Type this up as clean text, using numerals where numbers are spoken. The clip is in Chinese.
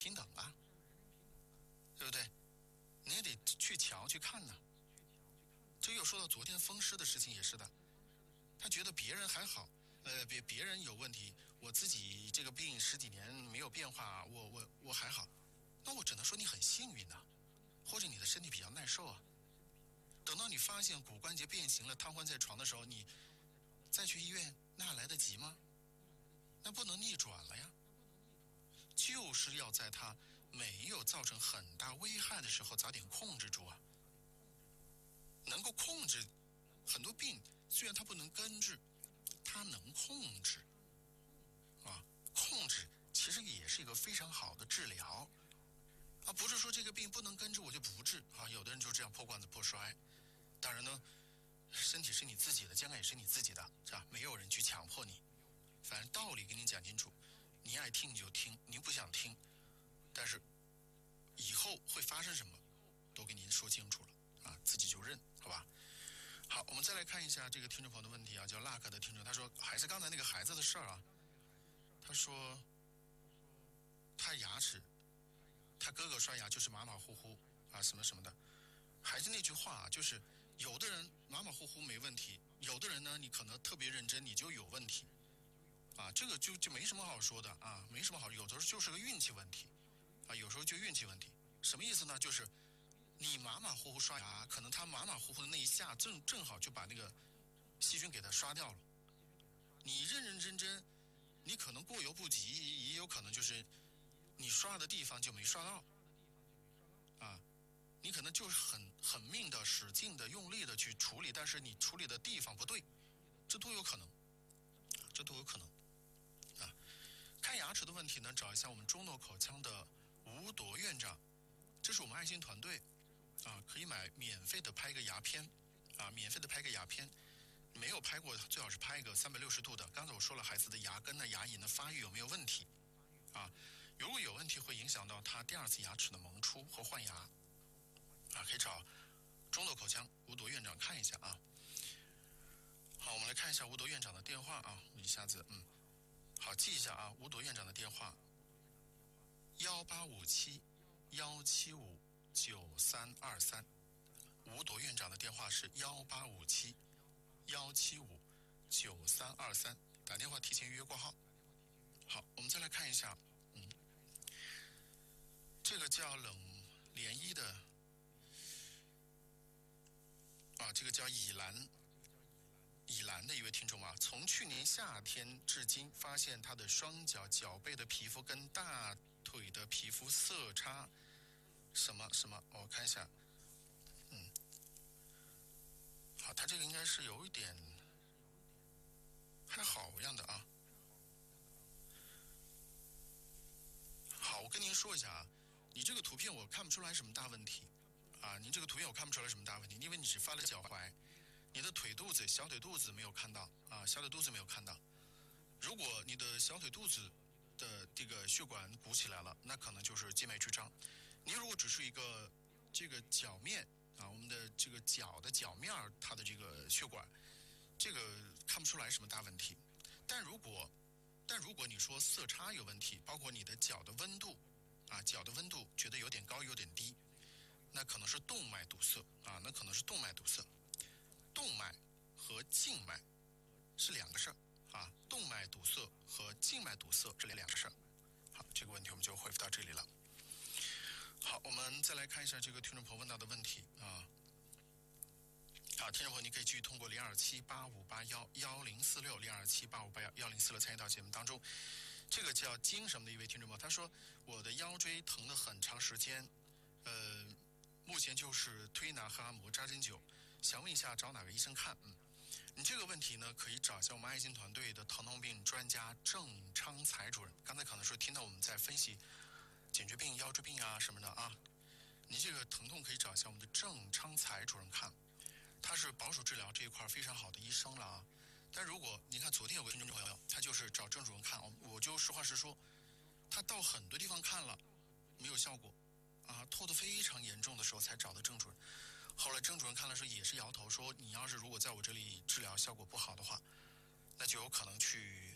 平等啊，对不对？你也得去瞧去看呢。这又说到昨天风湿的事情也是的，他觉得别人还好，别人有问题，我自己这个病十几年没有变化，我还好，那我只能说你很幸运呐，或者你的身体比较耐受啊。等到你发现骨关节变形了，瘫痪在床的时候，你再去医院，那还来得及吗？那不能逆转了呀。就是要在它没有造成很大危害的时候早点控制住啊。能够控制很多病，虽然它不能根治，它能控制啊。控制其实也是一个非常好的治疗啊，不是说这个病不能根治我就不治啊。有的人就这样破罐子破摔。当然呢，身体是你自己的，健康也是你自己的，是吧？没有人去强迫你，反正道理给你讲清楚，你爱听你就听，你不想听，但是以后会发生什么，都给您说清楚了啊，自己就认，好吧？好，我们再来看一下这个听众朋友的问题啊，叫 Luck 的听众，他说还是刚才那个孩子的事儿啊，他说他牙齿，他哥哥刷牙就是马马虎虎啊，什么什么的，还是那句话啊，就是有的人马马虎虎没问题，有的人呢你可能特别认真，你就有问题啊，这个就没什么好说的啊，没什么好，有的时候就是个运气问题啊，有时候就运气问题，什么意思呢？就是你马马虎虎刷牙，可能他马马虎虎的那一下正好就把那个细菌给它刷掉了。你认认真真，你可能过犹不及，也有可能就是你刷的地方就没刷到啊。你可能就是很命的使劲的用力的去处理，但是你处理的地方不对，这都有可能，这都有可能啊。看牙齿的问题呢，找一下我们中诺口腔的吴铎院长，这是我们爱心团队啊，可以免费的拍一个牙片啊，免费的拍个牙片。没有拍过最好是拍一个360度的。刚才我说了，孩子的牙根的牙龈的发育有没有问题啊？如果有问题，会影响到他第二次牙齿的萌出和换牙啊，可以找中诺口腔吴铎院长看一下啊。好，我们来看一下吴铎院长的电话啊，我一下子好记一下啊，吴铎院长的电话1857-175-9323，吴铎院长的电话是1857-175-9323，打电话提前预约挂号。好，我们再来看一下，这个叫冷涟漪的啊，这个叫以兰的一位听众啊，从去年夏天至今，发现他的双脚、脚背的皮肤跟大腿的皮肤色差，什么，我看一下，好，他这个应该是有一点还好样的啊。好，我跟您说一下啊，你这个图片我看不出来什么大问题啊，您这个图片我看不出来什么大问题，因为你只发了脚踝。你的腿肚子、小腿肚子没有看到啊，小腿肚子没有看到。如果你的小腿肚子的这个血管鼓起来了，那可能就是静脉曲张。你如果只是一个这个脚面啊，我们的这个脚的脚面它的这个血管，这个看不出来什么大问题。但如果你说色差有问题，包括你的脚的温度啊，脚的温度觉得有点高有点低，那可能是动脉堵塞啊，那可能是动脉堵塞。动脉和静脉是两个事儿啊，动脉堵塞和静脉堵塞这两个事儿。好，这个问题我们就回复到这里了。好，我们再来看一下这个听众朋友问到的问题啊。好，听众朋友，你可以继续通过0278581110460278581046参与到节目当中。这个叫金什么的一位听众朋友，他说我的腰椎疼了很长时间，目前就是推拿和按摩扎针灸，想问一下找哪个医生看？你这个问题呢，可以找一下我们爱心团队的疼痛病专家郑昌才主任。刚才可能是听到我们在分析颈椎病、腰椎病啊什么的啊，你这个疼痛可以找一下我们的郑昌才主任看，他是保守治疗这一块非常好的医生了啊。但如果你看昨天有个听众朋友，他就是找郑主任看，我就实话实说，他到很多地方看了没有效果啊，透得非常严重的时候才找的郑主任。后来郑主任看了时候也是摇头说，你要是如果在我这里治疗效果不好的话，那就有可能去